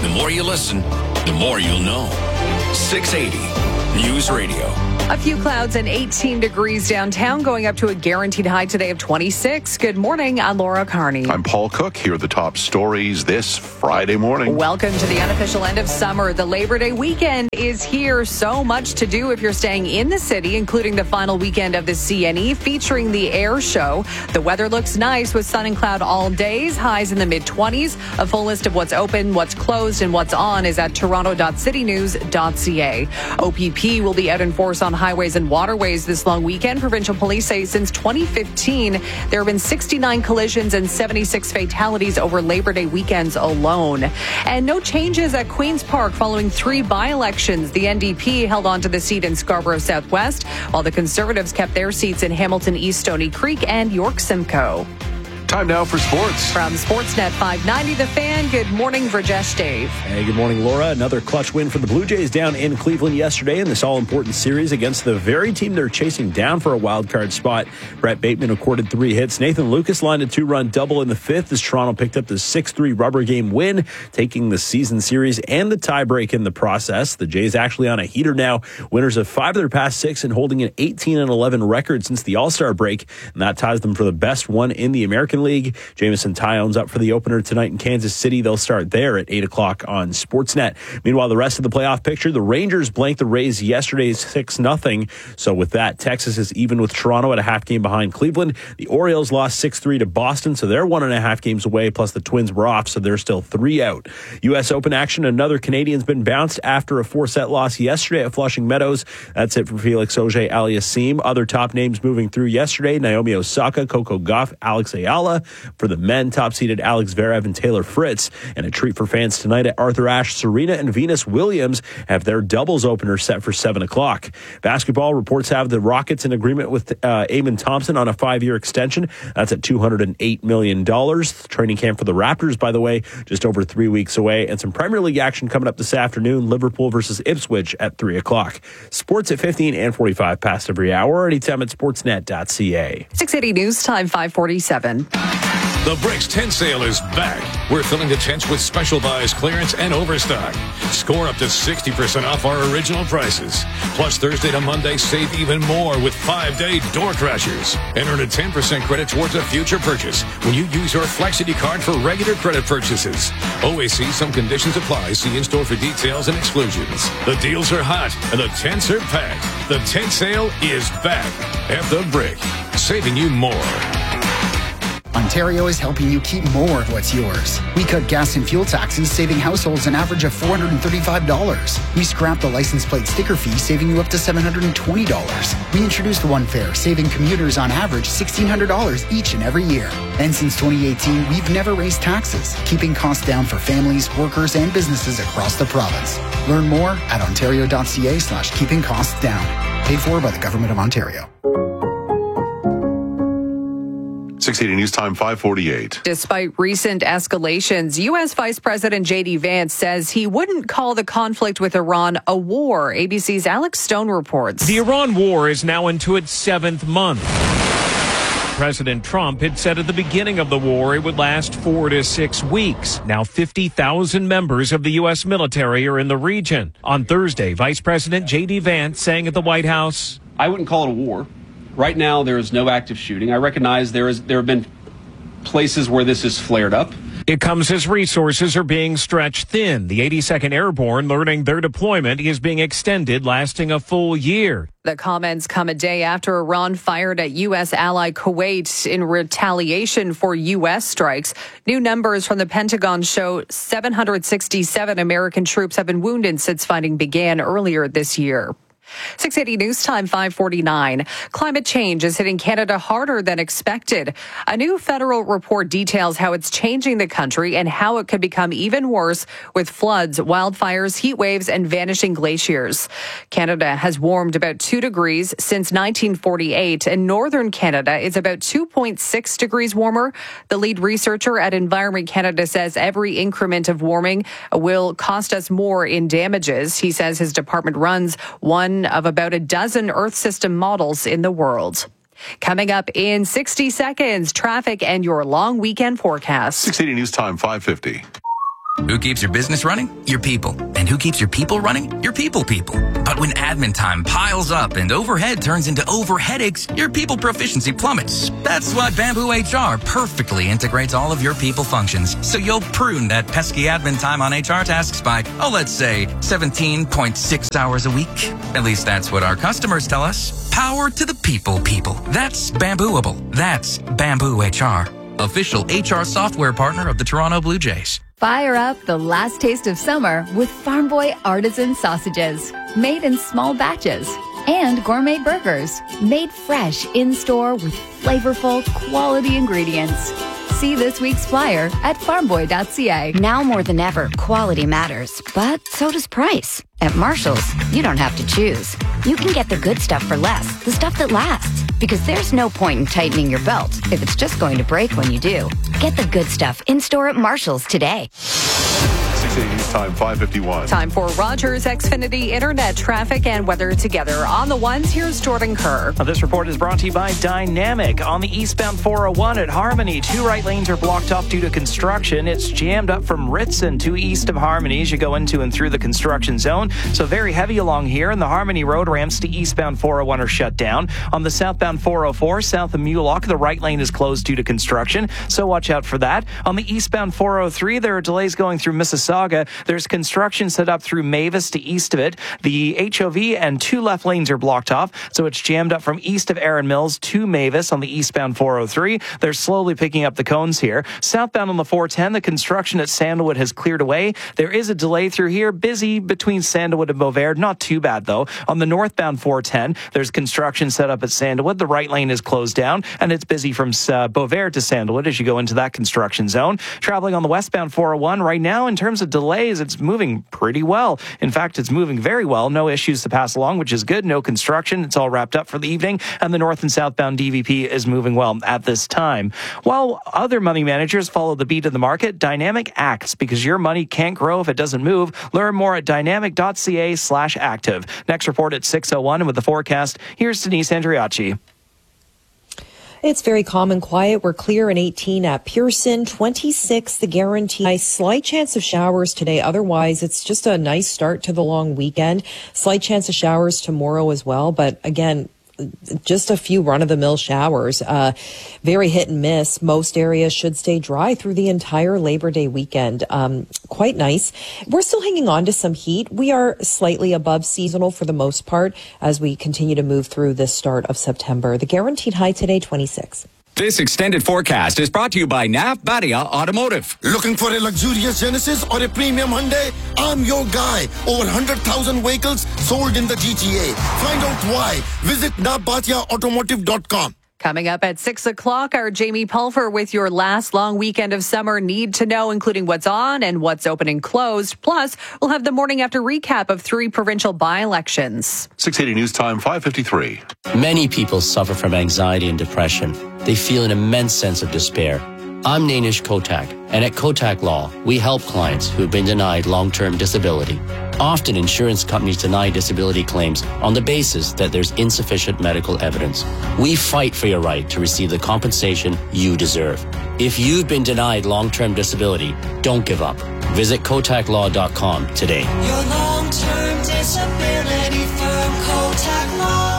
The more you listen, the more you'll know. 680 News Radio. A few clouds and 18 degrees downtown, going up to a guaranteed high today of 26. Good morning, I'm Laura Carney. I'm Paul Cook. Here are the top stories this Friday morning. Welcome to the unofficial end of summer. The Labor Day weekend is here. So much to do if you're staying in the city, including the final weekend of the CNE featuring the air show. The weather looks nice with sun and cloud all days, highs in the mid-20s. A full list of what's open, what's closed, and what's on is at toronto.citynews.ca. OPP will be out in force on highways and waterways this long weekend. Provincial police say since 2015, there have been 69 collisions and 76 fatalities over Labor Day weekends alone. And no changes at Queen's Park following 3 by-elections. The NDP held on to the seat in Scarborough Southwest, while the Conservatives kept their seats in Hamilton East, Stony Creek, and York Simcoe. Time now for sports. From Sportsnet 590, The Fan, good morning, Vrajesh Dave. Hey, good morning, Laura. Another clutch win for the Blue Jays down in Cleveland yesterday in this all-important series against the very team they're chasing down for a wild-card spot. Brett Bateman recorded 3 hits. Nathan Lucas lined a 2-run double in the 5th as Toronto picked up the 6-3 rubber game win, taking the season series and the tiebreak in the process. The Jays actually on a heater now, winners of 5 of their past 6 and holding an 18-11 record since the All-Star break, and that ties them for the best one in the American League. Jamison Tyon's up for the opener tonight in Kansas City. They'll start there at 8 o'clock on Sportsnet. Meanwhile, the rest of the playoff picture, the Rangers blanked the Rays yesterday's 6-0. So with that, Texas is even with Toronto at a half game behind Cleveland. The Orioles lost 6-3 to Boston, so they're 1.5 games away, plus the Twins were off, so they're still 3 out. U.S. Open action, another Canadian's been bounced after a 4-set loss yesterday at Flushing Meadows. That's it for Felix Auger-Aliassime. Other top names moving through yesterday, Naomi Osaka, Coco Gauff, Alex Ayala. For the men, top-seeded Alex Zverev and Taylor Fritz. And a treat for fans tonight at Arthur Ashe, Serena and Venus Williams have their doubles opener set for 7 o'clock. Basketball reports have the Rockets in agreement with Eamon Thompson on a 5-year extension. That's at $208 million. Training camp for the Raptors, by the way, just over 3 weeks away. And some Premier League action coming up this afternoon. Liverpool versus Ipswich at 3 o'clock. Sports at 15 and 45 past every hour. Anytime at sportsnet.ca. 680 News Time, 547. The Bricks tent sale is back. We're filling the tents with special buys, clearance, and overstock. Score up to 60% off our original prices. Plus, Thursday to Monday, save even more with 5-day door crashers. And earn a 10% credit towards a future purchase when you use your Flexity card for regular credit purchases. Always see some conditions apply. See in-store for details and exclusions. The deals are hot and the tents are packed. The tent sale is back at The Brick, saving you more. Ontario is helping you keep more of what's yours. We cut gas and fuel taxes, saving households an average of $435. We scrapped the license plate sticker fee, saving you up to $720. We introduced One Fare, saving commuters on average $1,600 each and every year. And since 2018, we've never raised taxes, keeping costs down for families, workers, and businesses across the province. Learn more at ontario.ca/keeping costs down. Paid for by the Government of Ontario. 680 News Time, 548. Despite recent escalations, U.S. Vice President J.D. Vance says he wouldn't call the conflict with Iran a war. ABC's Alex Stone reports. The Iran war is now into its 7th month. President Trump had said at the beginning of the war it would last 4 to 6 weeks. Now 50,000 members of the U.S. military are in the region. On Thursday, Vice President J.D. Vance saying at the White House, I wouldn't call it a war. Right now, there is no active shooting. I recognize there have been places where this has flared up. It comes as resources are being stretched thin. The 82nd Airborne learning their deployment is being extended, lasting a full year. The comments come a day after Iran fired at U.S. ally Kuwait in retaliation for U.S. strikes. New numbers from the Pentagon show 767 American troops have been wounded since fighting began earlier this year. 680 News Time, 549. Climate change is hitting Canada harder than expected. A new federal report details how it's changing the country and how it could become even worse with floods, wildfires, heat waves, and vanishing glaciers. Canada has warmed about 2 degrees since 1948, and northern Canada is about 2.6 degrees warmer. The lead researcher at Environment Canada says every increment of warming will cost us more in damages. He says his department runs one of about a dozen Earth system models in the world. Coming up in 60 seconds, traffic and your long weekend forecast. 680 News Time, 550. Who keeps your business running? Your people. And who keeps your people running? Your people. But when admin time piles up and overhead turns into overheadaches, your people proficiency plummets. That's why Bamboo HR perfectly integrates all of your people functions, so you'll prune that pesky admin time on HR tasks by, let's say 17.6 hours a week. At least that's what our customers tell us. Power to the people. That's Bambooable. That's Bamboo HR. Official HR software partner of the Toronto Blue Jays. Fire up the last taste of summer with Farm Boy artisan sausages, made in small batches, and gourmet burgers, made fresh in-store with flavorful, quality ingredients. See this week's flyer at farmboy.ca. Now more than ever, quality matters, but so does price. At Marshall's, you don't have to choose. You can get the good stuff for less, the stuff that lasts. Because there's no point in tightening your belt if it's just going to break when you do. Get the good stuff in-store at Marshall's today. 6:80 News Time, 5:51. Time for Rogers Xfinity Internet traffic and weather together. On the ones, here's Jordan Kerr. This report is brought to you by Dynamic. On the eastbound 401 at Harmony, 2 right lanes are blocked off due to construction. It's jammed up from Ritson to east of Harmony as you go into and through the construction zone. So very heavy along here, and the Harmony Road ramps to eastbound 401 are shut down. On the southbound 404, south of Mulock, the right lane is closed due to construction, so watch out for that. On the eastbound 403, there are delays going through Mississauga. There's construction set up through Mavis to east of it. The HOV and 2 left lanes are blocked off, so it's jammed up from east of Erin Mills to Mavis on the eastbound 403. They're slowly picking up the cones here. Southbound on the 410, the construction at Sandalwood has cleared away. There is a delay through here, busy between Sandalwood and Beauvais. Not too bad, though. On the northbound 410, there's construction set up at Sandalwood. The right lane is closed down, and it's busy from Beauvais to Sandalwood as you go into that construction zone. Traveling on the westbound 401 right now, in terms of delays, it's moving pretty well. In fact, it's moving very well. No issues to pass along, which is good. No construction. It's all wrapped up for the evening, and the north and southbound DVP is moving well at this time. While other money managers follow the beat of the market, Dynamic acts because your money can't grow if it doesn't move. Learn more at dynamic.ca/active. Next report at 6:01, and with the forecast, here's Denise Andriacci. It's very calm and quiet. We're clear in 18 at Pearson, 26 the Guarantee. Slight chance of showers today. Otherwise, it's just a nice start to the long weekend. Slight chance of showers tomorrow as well. But again, just a few run-of-the-mill showers. Very hit and miss. Most areas should stay dry through the entire Labor Day weekend. Quite nice. We're still hanging on to some heat. We are slightly above seasonal for the most part as we continue to move through this start of September. The guaranteed high today, 26. This extended forecast is brought to you by Nav Badia Automotive. Looking for a luxurious Genesis or a premium Hyundai? I'm your guy. Over 100,000 vehicles sold in the GTA. Find out why. Visit navbatiaautomotive.com. Coming up at 6 o'clock, our Jamie Pulver with your last long weekend of summer need to know, including what's on and what's open and closed. Plus, we'll have the morning after recap of 3 provincial by-elections. 6:80 News Time, 5:53. Many people suffer from anxiety and depression. They feel an immense sense of despair. I'm Nainish Kotak, and at Kotak Law, we help clients who have been denied long-term disability. Often, insurance companies deny disability claims on the basis that there's insufficient medical evidence. We fight for your right to receive the compensation you deserve. If you've been denied long-term disability, don't give up. Visit KotakLaw.com today. Your long-term disability firm, Kotak Law.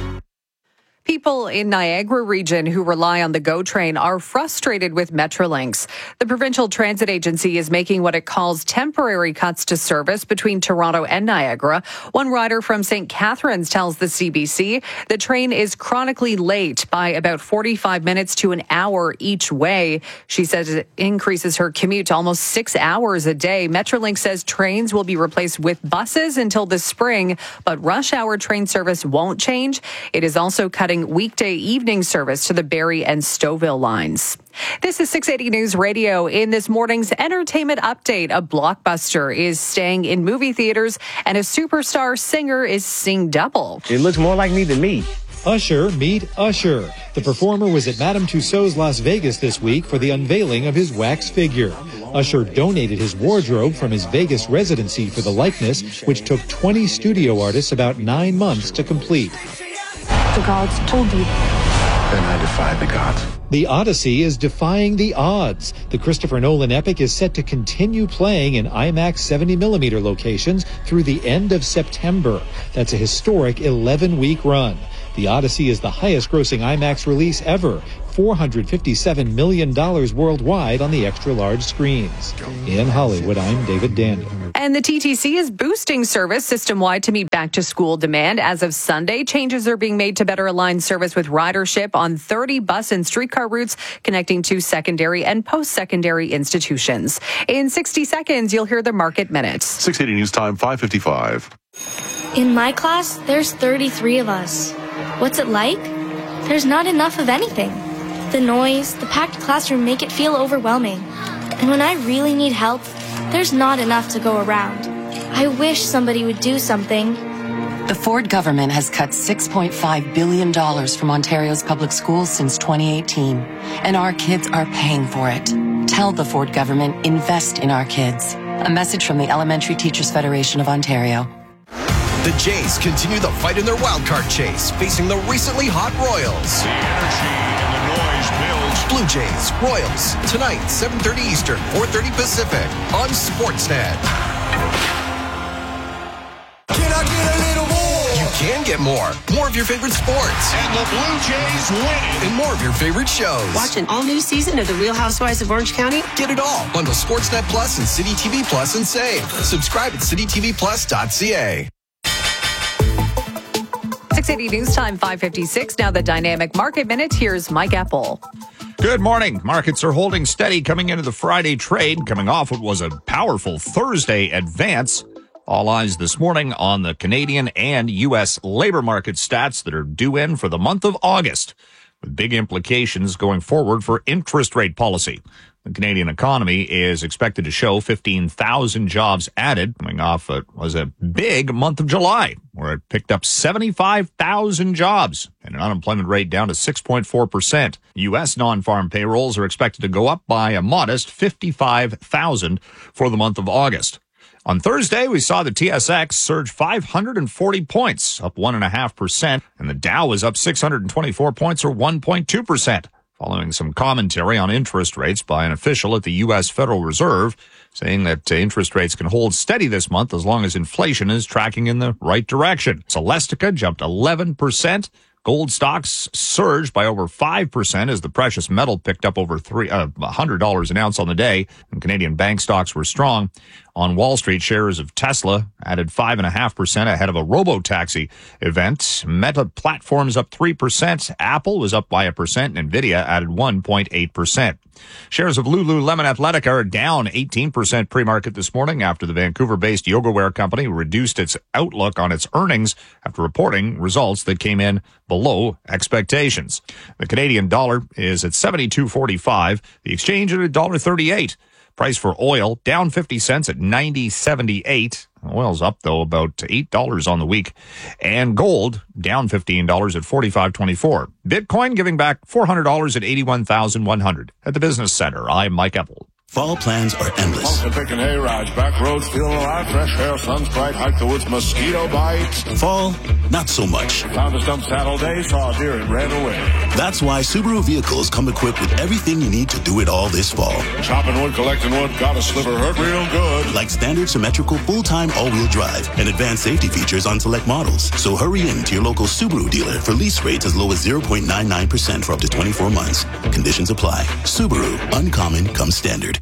People in Niagara region who rely on the GO train are frustrated with Metrolinx. The provincial transit agency is making what it calls temporary cuts to service between Toronto and Niagara. One rider from St. Catharines tells the CBC the train is chronically late by about 45 minutes to an hour each way. She says it increases her commute to almost 6 hours a day. Metrolinx says trains will be replaced with buses until the spring, but rush hour train service won't change. It is also cutting weekday evening service to the Barrie and Stouffville lines. This is 680 News Radio. In this morning's entertainment update, a blockbuster is staying in movie theaters and a superstar singer is seeing double. It looks more like me than me. Usher, meet Usher. The performer was at Madame Tussauds Las Vegas this week for the unveiling of his wax figure. Usher donated his wardrobe from his Vegas residency for the likeness, which took 20 studio artists about 9 months to complete. The gods told you. Then I defy the gods. The Odyssey is defying the odds. The Christopher Nolan epic is set to continue playing in IMAX 70mm locations through the end of September. That's a historic 11-week run. The Odyssey is the highest-grossing IMAX release ever, $457 million worldwide on the extra-large screens. In Hollywood, I'm David Daniel. And the TTC is boosting service system-wide to meet back-to-school demand. As of Sunday, changes are being made to better align service with ridership on 30 bus and streetcar routes connecting to secondary and post-secondary institutions. In 60 seconds, you'll hear the Market Minute. 680 News Time, 5:55. In my class, there's 33 of us. What's it like? There's not enough of anything. The noise, the packed classroom make it feel overwhelming. And when I really need help, there's not enough to go around. I wish somebody would do something. The Ford government has cut $6.5 billion from Ontario's public schools since 2018, and our kids are paying for it. Tell the Ford government, invest in our kids. A message from the Elementary Teachers Federation of Ontario. The Jays continue the fight in their wildcard chase, facing the recently hot Royals. The energy and the noise builds. Blue Jays, Royals, tonight, 7:30 Eastern, 4:30 Pacific, on Sportsnet. Can I get a little more? You can get more. More of your favorite sports. And the Blue Jays win it. And more of your favorite shows. Watch an all-new season of The Real Housewives of Orange County. Get it all. Bundle Sportsnet Plus and City TV Plus and save. Subscribe at citytvplus.ca. 680 News Time, 5:56. Now the Dynamic Market Minute. Here's Mike Apple. Good morning. Markets are holding steady coming into the Friday trade, coming off what was a powerful Thursday advance. All eyes this morning on the Canadian and U.S. labor market stats that are due in for the month of August, with big implications going forward for interest rate policy. The Canadian economy is expected to show 15,000 jobs added, coming off what was a big month of July, where it picked up 75,000 jobs and an unemployment rate down to 6.4%. U.S. non-farm payrolls are expected to go up by a modest 55,000 for the month of August. On Thursday, we saw the TSX surge 540 points, up 1.5%, and the Dow was up 624 points, or 1.2%. Following some commentary on interest rates by an official at the U.S. Federal Reserve, saying that interest rates can hold steady this month as long as inflation is tracking in the right direction. Celestica jumped 11%. Gold stocks surged by over 5% as the precious metal picked up over $100 an ounce on the day, and Canadian bank stocks were strong. On Wall Street, shares of Tesla added 5.5% ahead of a robo-taxi event. Meta Platforms up 3%. Apple was up by 1%, and Nvidia added 1.8%. Shares of Lululemon Athletica are down 18% pre-market this morning after the Vancouver-based yoga wear company reduced its outlook on its earnings after reporting results that came in below expectations. The Canadian dollar is at $72.45. The exchange at $1.38. Price for oil down 50 cents at $90.78. Oil's up, though, about $8 on the week. And gold down $15 at $45.24. Bitcoin giving back $400 at $81,100. At the Business Center, I'm Mike Apple. Fall plans are endless. Pumpkin picking hay rides, back roads feeling alive, fresh air, sun's bright, hike the woods, mosquito bites. Fall, not so much. Found a stump saddle day, saw a deer and ran away. That's why Subaru vehicles come equipped with everything you need to do it all this fall. Chopping wood, collecting wood, got a sliver, hurt real good. Like standard symmetrical full-time all-wheel drive and advanced safety features on select models. So hurry in to your local Subaru dealer for lease rates as low as 0.99% for up to 24 months. Conditions apply. Subaru, uncommon comes standard.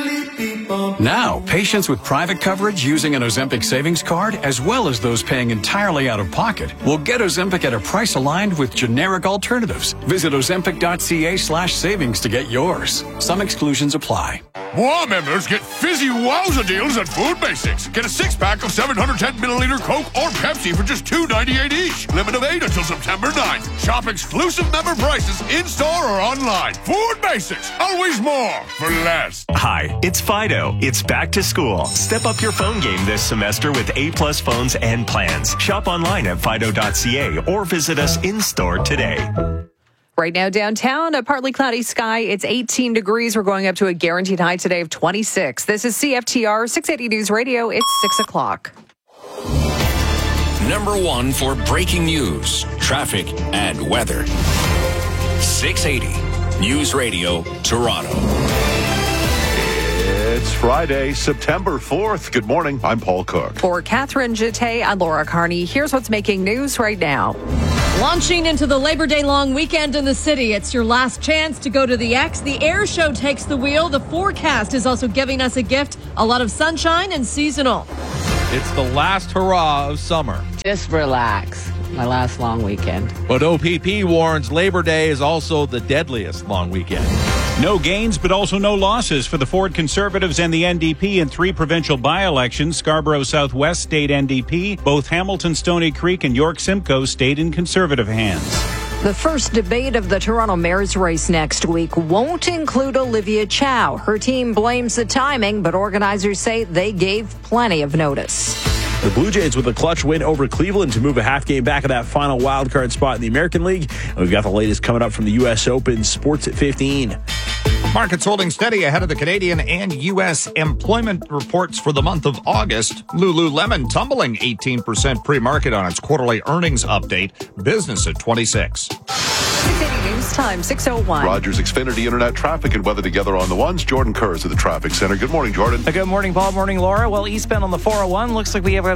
Now, patients with private coverage using an Ozempic savings card, as well as those paying entirely out of pocket, will get Ozempic at a price aligned with generic alternatives. Visit ozempic.ca/savings to get yours. Some exclusions apply. WA members get fizzy wowza deals at Food Basics. Get a 6-pack of 710-milliliter Coke or Pepsi for just $2.98 each. Limit of 8 until September 9th. Shop exclusive member prices in-store or online. Food Basics. Always more for less. Hi, it's Fido. It's back to school. Step up your phone game this semester with A+ phones and plans. Shop online at fido.ca or visit us in-store today. Right now downtown, a partly cloudy sky. It's 18 degrees. We're going up to a guaranteed high today of 26. This is CFTR 680 News Radio. It's 6 o'clock. Number 1 for breaking news, traffic, and weather. 680 News Radio, Toronto. It's Friday, September 4th. Good morning. I'm Paul Cook. For Catherine Jeté and Laura Carney, here's what's making news right now. Launching into the Labor Day long weekend in the city, it's your last chance to go to the X. The air show takes the wheel. The forecast is also giving us a gift, a lot of sunshine and seasonal. It's the last hurrah of summer. Just relax. My last long weekend. But OPP warns Labor Day is also the deadliest long weekend. No gains, but also no losses for the Ford Conservatives and the NDP in 3 provincial by-elections. Scarborough Southwest stayed NDP. Both Hamilton, Stoney Creek, and York Simcoe stayed in Conservative hands. The first debate of the Toronto mayor's race next week won't include Olivia Chow. Her team blames the timing, but organizers say they gave plenty of notice. The Blue Jays with a clutch win over Cleveland to move a half game back of that final wildcard spot in the American League. And we've got the latest coming up from the U.S. Open. Sports at 15. Markets holding steady ahead of the Canadian and U.S. employment reports for the month of August. Lululemon tumbling 18% pre-market on its quarterly earnings update. Business at 26. 680 News Time, 6:01. Rogers Xfinity Internet traffic and weather together on the ones. Jordan Kurz at the Traffic Center. Good morning, Jordan. Good morning, Paul. Morning, Laura. Well, eastbound on the 401 looks like we've got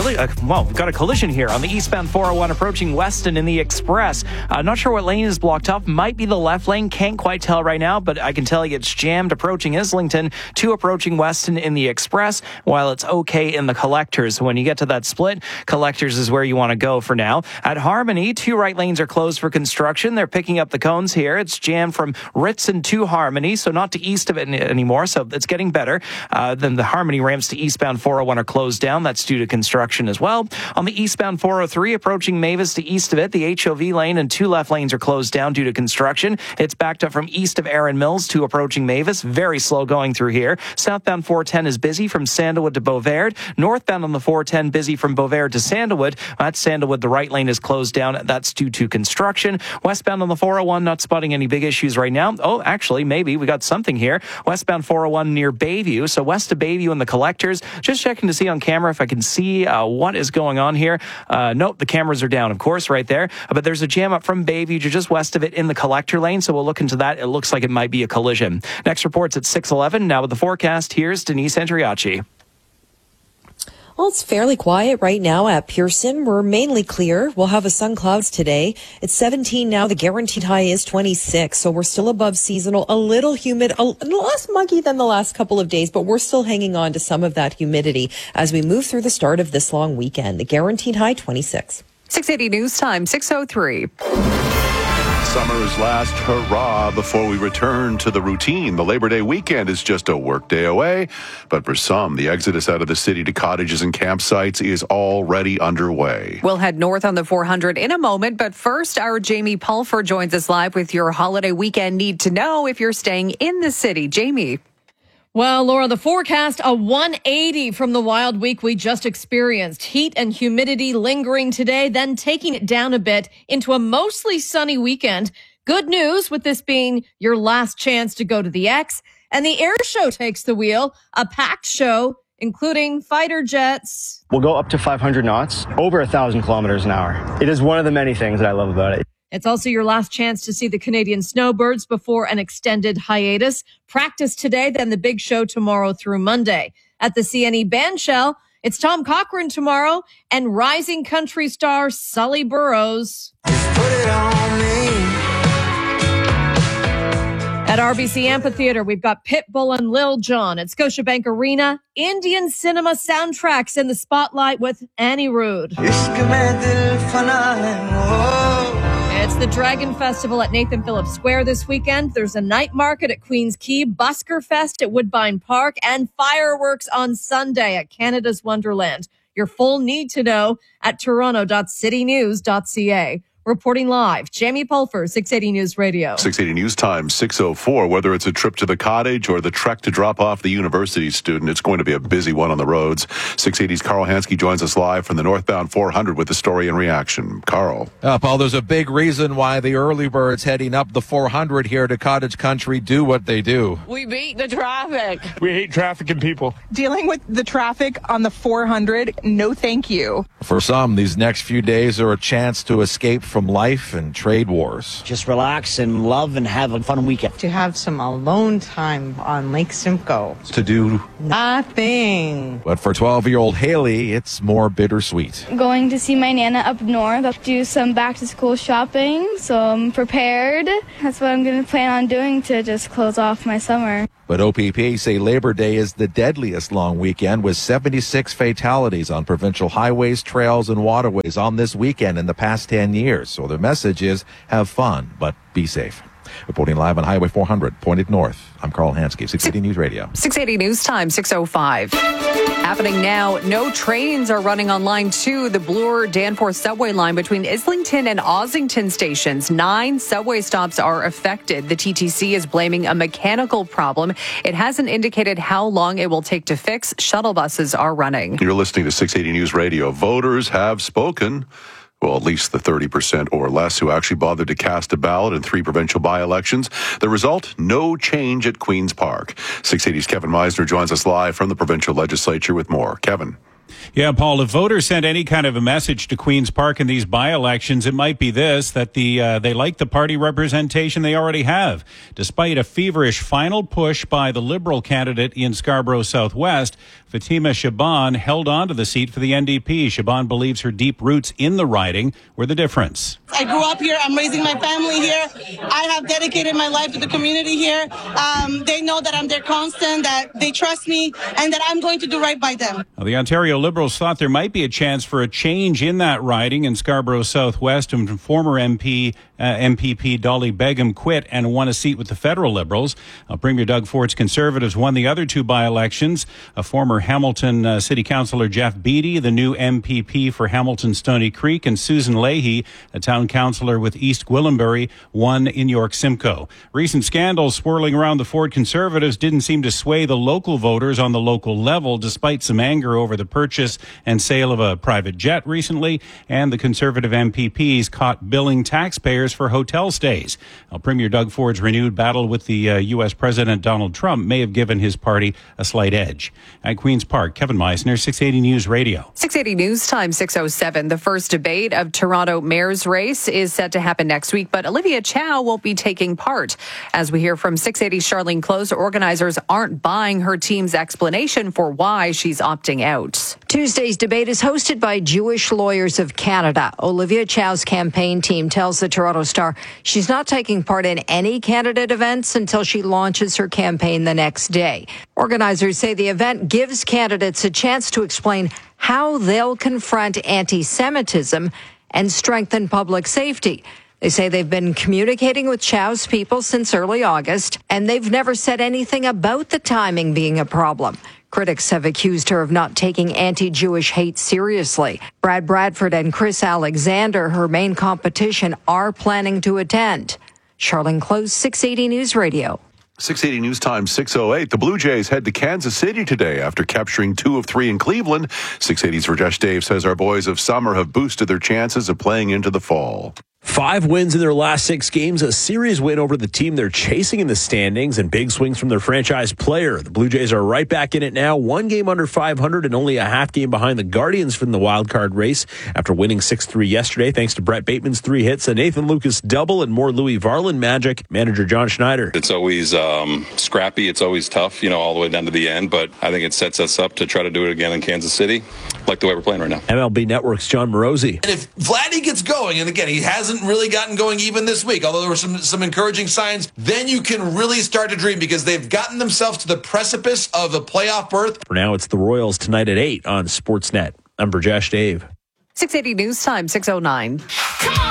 a collision here on the eastbound 401 approaching Weston in the Express. Not sure what lane is blocked up. Might be the left lane. Can't quite tell right now, but I can tell you it's jammed approaching Islington to approaching Weston in the Express, while it's okay in the Collectors. When you get to that split, Collectors is where you want to go for now. At Harmony, 2 right lanes are closed for construction. They're picking up the cones here. It's jammed from Ritson to Harmony, so not to east of it anymore, so it's getting better. Then the Harmony ramps to eastbound 401 are closed down. That's due to construction as well. On the eastbound 403, approaching Mavis to east of it, the HOV lane and 2 left lanes are closed down due to construction. It's backed up from east of Erin Mills to approaching Mavis. Very slow going through here. Southbound 410 is busy from Sandalwood to Beauvais. Northbound on the 410 busy from Beauvais to Sandalwood. At Sandalwood, the right lane is closed down. That's due to construction. Westbound on the 401, not spotting any big issues right now. Oh, actually, maybe we got something here. Westbound 401 near Bayview. So west of Bayview and the Collectors. Just checking to see on camera if I can see what is going on here. Nope, the cameras are down, of course, right there. But there's a jam up from Bayview to just west of it in the Collector lane. So we'll look into that. It looks like it might be a collision. Next report's at 6:11. Now with the forecast, here's Denise Andriacci. Well, it's fairly quiet right now at Pearson. We're mainly clear. We'll have a sun clouds today. It's 17 now. The guaranteed high is 26. So we're still above seasonal, a little humid, a little less muggy than the last couple of days, but we're still hanging on to some of that humidity as we move through the start of this long weekend. The guaranteed high 26. 680 News Time, 6:03. Summer's last hurrah before we return to the routine. The Labor Day weekend is just a work day away, but for some, the exodus out of the city to cottages and campsites is already underway. We'll head north on the 400 in a moment, but first, our Jamie Pulfer joins us live with your holiday weekend need to know if you're staying in the city. Jamie. Well, Laura, the forecast, a 180 from the wild week we just experienced. Heat and humidity lingering today, then taking it down a bit into a mostly sunny weekend. Good news with this being your last chance to go to the X. And the air show takes the wheel, a packed show, including fighter jets. We'll go up to 500 knots, over 1,000 kilometers an hour. It is one of the many things that I love about it. It's also your last chance to see the Canadian snowbirds before an extended hiatus. Practice today, then the big show tomorrow through Monday. At the CNE Bandshell, it's Tom Cochrane tomorrow and rising country star Sully Burrows. At RBC Amphitheater, we've got Pitbull and Lil Jon. At Scotiabank Arena, Indian cinema soundtracks in the spotlight with Annie Rude. It's the Dragon Festival at Nathan Phillips Square this weekend. There's a night market at Queen's Quay, Busker Fest at Woodbine Park, and fireworks on Sunday at Canada's Wonderland. Your full need to know at toronto.citynews.ca. Reporting live, Jamie Pulfer, 680 News Radio. 680 News Time, 6:04. Whether it's a trip to the cottage or the trek to drop off the university student, it's going to be a busy one on the roads. 680's Carl Hansky joins us live from the northbound 400 with the story and reaction. Carl. Paul, there's a big reason why the early birds heading up the 400 here to Cottage Country do what they do. We beat the traffic. We hate traffic and people. Dealing with the traffic on the 400, no thank you. For some, these next few days are a chance to escape from life and trade wars. Just relax and love and have a fun weekend. To have some alone time on Lake Simcoe. To do nothing. But for 12-year-old Haley, it's more bittersweet. Going to see my Nana up north, do some back-to-school shopping, so I'm prepared. That's what I'm going to plan on doing to just close off my summer. But OPP say Labor Day is the deadliest long weekend, with 76 fatalities on provincial highways, trails, and waterways on this weekend in the past 10 years. So the message is have fun, but be safe. Reporting live on Highway 400, pointed north, I'm Carl Hansky, 680 News Radio. 680 News Time, 6:05. Happening now, no trains are running on Line 2, the Bloor Danforth subway line between Islington and Ossington stations. 9 subway stops are affected. The TTC is blaming a mechanical problem. It hasn't indicated how long it will take to fix. Shuttle buses are running. You're listening to 680 News Radio. Voters have spoken. Well, at least the 30% or less who actually bothered to cast a ballot in 3 provincial by-elections. The result, no change at Queen's Park. 680's Kevin Meisner joins us live from the provincial legislature with more. Kevin. Yeah, Paul, if voters sent any kind of a message to Queen's Park in these by-elections, it might be this, that they like the party representation they already have. Despite a feverish final push by the Liberal candidate in Scarborough Southwest, Fatima Shaban held on to the seat for the NDP. Shaban believes her deep roots in the riding were the difference. I grew up here. I'm raising my family here. I have dedicated my life to the community here. They know that I'm their constant, that they trust me, and that I'm going to do right by them. Now, the Ontario Liberals thought there might be a chance for a change in that riding in Scarborough Southwest, and former MPP Dolly Begum quit and won a seat with the federal Liberals. Premier Doug Ford's Conservatives won the other 2 by-elections. A former Hamilton City Councillor Jeff Beattie, the new MPP for Hamilton Stony Creek, and Susan Leahy, a town councillor with East Gwillimbury, won in York Simcoe. Recent scandals swirling around the Ford Conservatives didn't seem to sway the local voters on the local level, despite some anger over the purchase and sale of a private jet recently, and the Conservative MPPs caught billing taxpayers for hotel stays. Now, Premier Doug Ford's renewed battle with the U.S. President Donald Trump may have given his party a slight edge. At Queen's Park, Kevin Meisner, 680 News Radio. 680 News Time, 6:07. The first debate of Toronto mayor's race is set to happen next week, but Olivia Chow won't be taking part. As we hear from 680's Charlene Close, organizers aren't buying her team's explanation for why she's opting out. Tuesday's debate is hosted by Jewish Lawyers of Canada. Olivia Chow's campaign team tells the Toronto Star she's not taking part in any candidate events until she launches her campaign the next day. Organizers say the event gives candidates a chance to explain how they'll confront anti-Semitism and strengthen public safety. They say they've been communicating with Chow's people since early August, and they've never said anything about the timing being a problem. Critics have accused her of not taking anti-Jewish hate seriously. Brad Bradford and Chris Alexander, her main competition, are planning to attend. Charlene Close, 680 News Radio. 680 News Time, 6:08. The Blue Jays head to Kansas City today after capturing 2 of 3 in Cleveland. 680's Rajesh Dave says our boys of summer have boosted their chances of playing into the fall. 5 wins in their last 6 games, a series win over the team they're chasing in the standings, and big swings from their franchise player. The Blue Jays are right back in it now, 1 game under 500 and only a half game behind the Guardians from the wild card race after winning 6-3 yesterday thanks to Brett Bateman's 3 hits, a Nathan Lucas double, and more Louis Varland magic. Manager John Schneider. It's always scrappy. It's always tough, all the way down to the end, but I think it sets us up to try to do it again in Kansas City, like the way we're playing right now. MLB Network's John Morosi. And if Vladdy gets going, and again, he hasn't really gotten going even this week, although there were some encouraging signs, then you can really start to dream because they've gotten themselves to the precipice of a playoff berth. For now, it's the Royals tonight at 8 on Sportsnet. I'm Rajesh Dave. 680 News Time, 6:09. Come on!